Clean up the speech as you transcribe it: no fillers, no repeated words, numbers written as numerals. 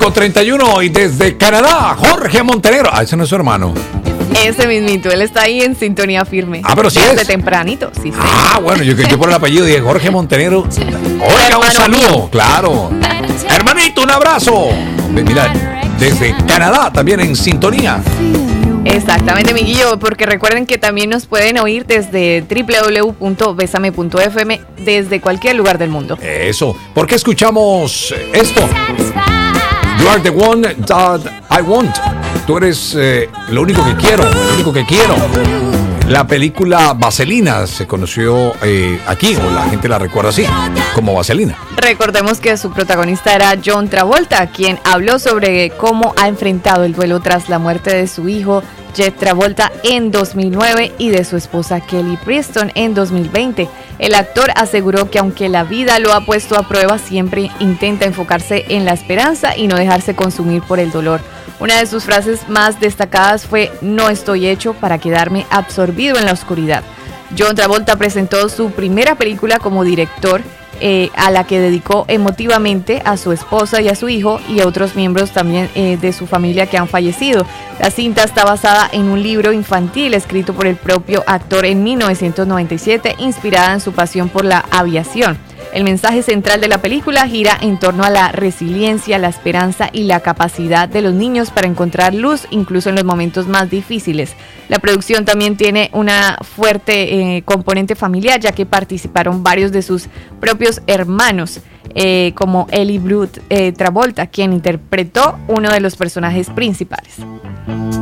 5:31 y desde Canadá, Jorge Montenegro. Ah, ese no es su hermano. Ese mismito, él está ahí en sintonía firme. Ah, pero sí desde es. tempranito, sí. Ah, bueno, yo por el apellido dije Jorge Montenegro. Oiga, un saludo, claro. Hermanito, un abrazo. Mira, desde Canadá también en sintonía. Exactamente, Miguillo, porque recuerden que también nos pueden oír desde www.besame.fm desde cualquier lugar del mundo. Eso, ¿por qué escuchamos esto? You are the one that I want. Tú eres lo único que quiero, lo único que quiero. La película Vaselina se conoció aquí, o la gente la recuerda así, como Vaselina. Recordemos que su protagonista era John Travolta, quien habló sobre cómo ha enfrentado el duelo tras la muerte de su hijo Jet Travolta en 2009 y de su esposa Kelly Preston en 2020. El actor aseguró que aunque la vida lo ha puesto a prueba, siempre intenta enfocarse en la esperanza y no dejarse consumir por el dolor. Una de sus frases más destacadas fue: "No estoy hecho para quedarme absorbido en la oscuridad". John Travolta presentó su primera película como director, a la que dedicó emotivamente a su esposa y a su hijo y a otros miembros también de su familia que han fallecido. La cinta está basada en un libro infantil escrito por el propio actor en 1997, inspirada en su pasión por la aviación. El mensaje central de la película gira en torno a la resiliencia, la esperanza y la capacidad de los niños para encontrar luz incluso en los momentos más difíciles. La producción también tiene una fuerte componente familiar, ya que participaron varios de sus propios hermanos, como Ellie Blue Travolta, quien interpretó uno de los personajes principales.